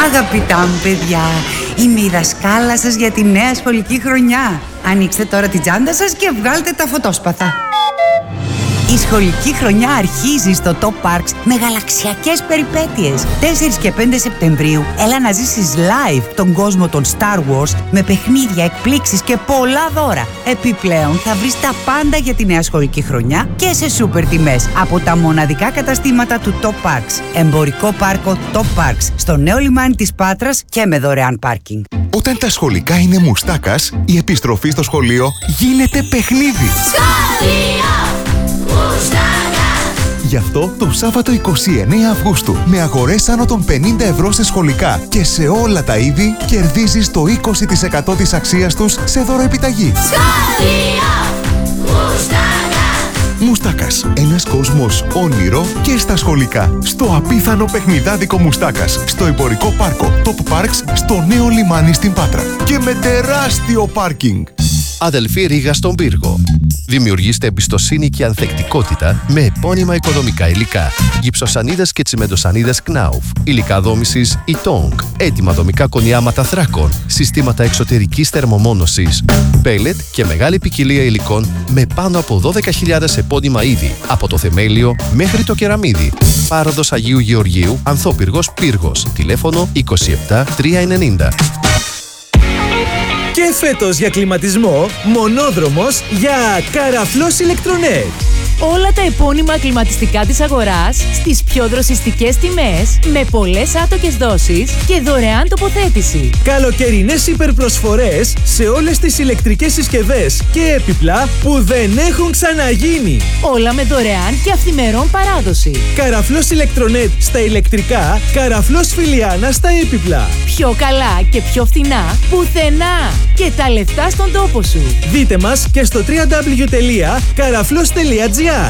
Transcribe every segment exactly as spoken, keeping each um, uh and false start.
Αγαπητά μου παιδιά, είμαι η δασκάλα σας για τη νέα σχολική χρονιά. Ανοίξτε τώρα την τσάντα σας και βγάλτε τα φωτόσπαθα. Η σχολική χρονιά αρχίζει στο Top Parks με γαλαξιακές περιπέτειες. τέσσερις και πέντε Σεπτεμβρίου έλα να ζήσεις live τον κόσμο των Star Wars με παιχνίδια, εκπλήξεις και πολλά δώρα. Επιπλέον θα βρεις τα πάντα για τη νέα σχολική χρονιά και σε σούπερ τιμές από τα μοναδικά καταστήματα του Top Parks. Εμπορικό πάρκο Top Parks στο νέο λιμάνι της Πάτρας και με δωρεάν πάρκινγκ. Όταν τα σχολικά είναι μουστάκας, η επιστροφή στο σχολείο γίνεται παιχνίδι. Σχολείο! Γι' αυτό το Σάββατο εικοστή ενάτη Αυγούστου με αγορές άνω των πενήντα ευρώ σε σχολικά και σε όλα τα είδη κερδίζεις το είκοσι τοις εκατό της αξίας τους σε δωροεπιταγή. Σχολείο! Μουστάκα! Μουστάκας. Ένας κόσμος όνειρο και στα σχολικά. Στο απίθανο παιχνιδάδικο Μουστάκας. Στο εμπορικό πάρκο Top Parks στο νέο λιμάνι στην Πάτρα. Και με τεράστιο πάρκινγκ. Αδελφή Ρήγα στον Πύργο. Δημιουργήστε εμπιστοσύνη και ανθεκτικότητα με επώνυμα οικοδομικά υλικά. Γυψοσανίδες και τσιμεντοσανίδες Knauf. Υλικά δόμησης Ytong. Έτοιμα δομικά κονιάματα θράκων. Συστήματα εξωτερικής θερμομόνωσης. Πέλετ και μεγάλη ποικιλία υλικών με πάνω από δώδεκα χιλιάδες επώνυμα είδη. Από το θεμέλιο μέχρι το κεραμίδι. Πάροδος Αγίου Γεωργίου, Ανθόπυργος Πύργος. Τηλέφωνο είκοσι επτά τριακόσια ενενήντα. Και φέτος για κλιματισμό, μονόδρομος για Καραφλός Ηλεκτρονέτ. Όλα τα επώνυμα κλιματιστικά της αγοράς στις πιο δροσιστικές τιμές, με πολλές άτοκες δόσεις και δωρεάν τοποθέτηση. Καλοκαιρινές υπερπροσφορές σε όλες τις ηλεκτρικές συσκευές και έπιπλα που δεν έχουν ξαναγίνει. Όλα με δωρεάν και αυθημερών παράδοση. Καραφλός Ηλεκτρονέτ στα ηλεκτρικά, Καραφλός Φιλιάνα στα έπιπλα. Πιο καλά και πιο φθηνά πουθενά. Και τα λεφτά στον τόπο σου. Δείτε μας και στο double-u double-u double-u τελεία καραφλός τελεία τζι άρ.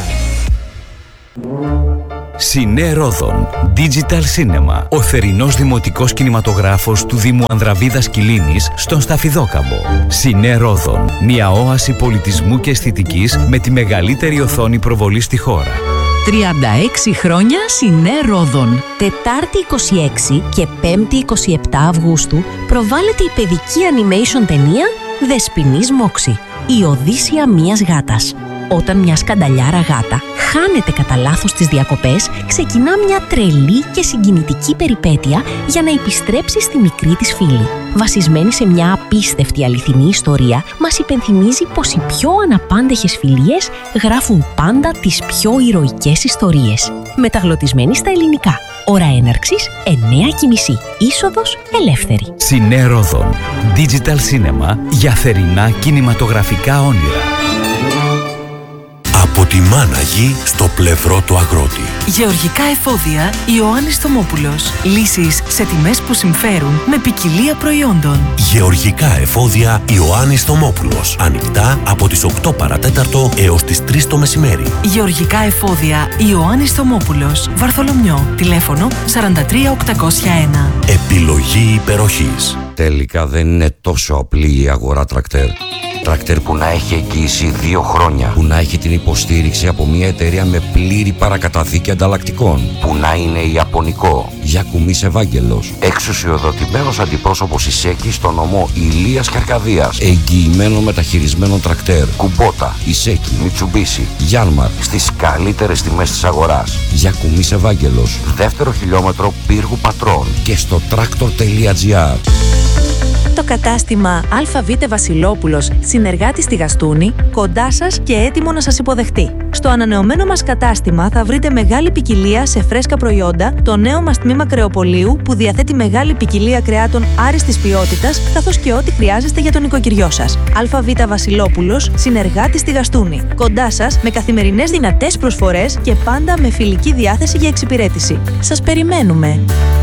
Σινέ Ρόδον Digital Cinema. Ο θερινός δημοτικός κινηματογράφος του Δήμου Ανδραβίδας Κιλίνης στον Σταφιδόκαμπο. Σινέ Ρόδον. Μια όαση πολιτισμού και αισθητικής με τη μεγαλύτερη οθόνη προβολή στη χώρα. τριάντα έξι χρόνια Σινέ Ρόδον. Τετάρτη είκοσι έξι και Πέμπτη είκοσι επτά Αυγούστου προβάλλεται η παιδική animation ταινία Δεσποινής Μόξη. Η Οδύσσεια μιας γάτας. Όταν μια σκανταλιάρα γάτα χάνεται κατά λάθος στις διακοπές, ξεκινά μια τρελή και συγκινητική περιπέτεια για να επιστρέψει στη μικρή της φίλη. Βασισμένη σε μια απίστευτη αληθινή ιστορία, μας υπενθυμίζει πως οι πιο αναπάντεχες φιλίες γράφουν πάντα τις πιο ηρωικές ιστορίες. Μεταγλωτισμένη στα ελληνικά. Ώρα έναρξης εννιά και μισή. Είσοδος ελεύθερη. Σινέ Ρόδον Digital Cinema για θερινά κινηματογραφικά όνειρα. Από τη Μάναγη στο πλευρό του αγρότη. Γεωργικά εφόδια Ιωάννης Θωμόπουλος. Λύσεις σε τιμές που συμφέρουν με ποικιλία προϊόντων. Γεωργικά εφόδια Ιωάννης Θωμόπουλος. Ανοιχτά από τις οκτώ παρατέταρτο έως τις τρεις το μεσημέρι. Γεωργικά εφόδια Ιωάννης Θωμόπουλος. Βαρθολομιό. Τηλέφωνο σαράντα τρία οκτακόσια ένα. Επιλογή υπεροχής. Τελικά δεν είναι τόσο απλή η αγορά τρακτέρ. Τρακτέρ που να έχει εγγύηση δύο χρόνια, που να έχει την υποστήριξη από μια εταιρεία με πλήρη παρακαταθήκη ανταλλακτικών, που να είναι ιαπωνικό. Γιακουμής Ευάγγελος, εξουσιοδοτημένος αντιπρόσωπος Ισέκη στο νομό Ηλίας και Αρκαδίας, εγγυημένο μεταχειρισμένο τρακτέρ. Κουμπότα, Ισέκη, Μιτσουμπίσι, Γιάνμαρ, στις καλύτερες τιμές της αγοράς. Γιακουμής Ευάγγελος, δεύτερο χιλιόμετρο Πύργου Πατρών και στο τρακτορ τελεία τζι άρ. Το κατάστημα ΑΒ Βασιλόπουλος, συνεργάτη στη Γαστούνη, κοντά σας και έτοιμο να σας υποδεχτεί. Στο ανανεωμένο μας κατάστημα θα βρείτε μεγάλη ποικιλία σε φρέσκα προϊόντα, το νέο μας τμήμα κρεοπολίου που διαθέτει μεγάλη ποικιλία κρεάτων άριστης ποιότητας, καθώς και ό,τι χρειάζεστε για τον οικοκυριό σας. ΑΒ Βασιλόπουλος, συνεργάτη στη Γαστούνη. Κοντά σας με καθημερινές δυνατές προσφορές και πάντα με φιλική διάθεση για εξυπηρέτηση. Σας περιμένουμε!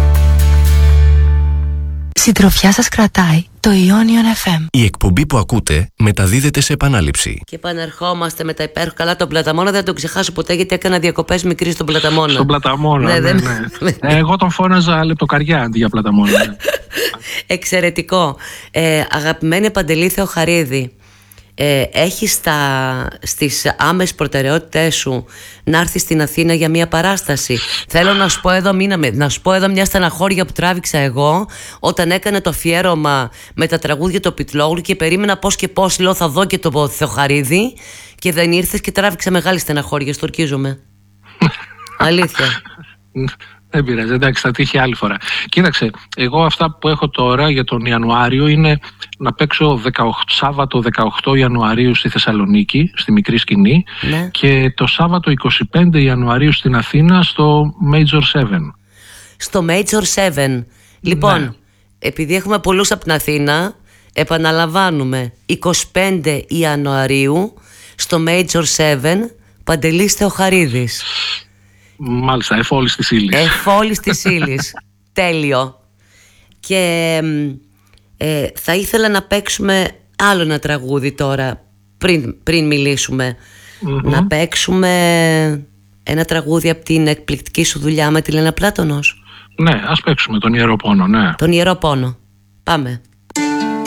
Συντροφιά σας κρατάει το Ionion εφ εμ. Η εκπομπή που ακούτε μεταδίδεται σε επανάληψη. Και επανερχόμαστε με τα υπέροχα. Καλά, τον Πλαταμόνα δεν τον ξεχάσω ποτέ, γιατί έκανα διακοπές μικρή στον Πλαταμόνα. Στον Πλαταμόνα, ναι, ναι, ναι. ναι. Εγώ τον φώναζα λεπτοκαριά αντί για Πλαταμόνα. Ναι. Εξαιρετικό. Ε, αγαπημένη Παντελή Θεοχαρίδη, ε, έχεις στα, στις άμεσες προτεραιότητές σου να έρθεις στην Αθήνα για μια παράσταση? Θέλω να σου πω εδώ, μείναμε, να σου πω εδώ μια στεναχώρια που τράβηξα εγώ όταν έκανε το αφιέρωμα με τα τραγούδια του Πιτλόγλου και περίμενα πώς και πώς, λέω θα δω και το Θεοχαρίδη, και δεν ήρθες και τράβηξα μεγάλη στεναχώρια, στορκίζομαι. Αλήθεια. Δεν πειράζει, εντάξει, θα τύχει άλλη φορά. Κοίταξε, εγώ αυτά που έχω τώρα για τον Ιανουάριο είναι να παίξω δεκαοκτώ, Σάββατο δεκαοκτώ Ιανουαρίου στη Θεσσαλονίκη, στη μικρή σκηνή, ναι. Και το Σάββατο είκοσι πέντε Ιανουαρίου στην Αθήνα στο Major seven. Στο Major seven. Λοιπόν, ναι. Επειδή έχουμε πολλούς από την Αθήνα, επαναλαμβάνουμε, είκοσι πέντε Ιανουαρίου στο Major seven, Παντελής Θεοχαρίδης. Μάλιστα, εφόλης της ύλης. Εφόλης της ύλης. Τέλειο. Και ε, θα ήθελα να παίξουμε άλλο ένα τραγούδι τώρα, πριν, πριν μιλήσουμε. Mm-hmm. Να παίξουμε ένα τραγούδι από την εκπληκτική σου δουλειά με τη Λένα Πλάτωνος. Ναι, ας παίξουμε τον Ιερό Πόνο, ναι. Τον Ιερό Πόνο. Πάμε.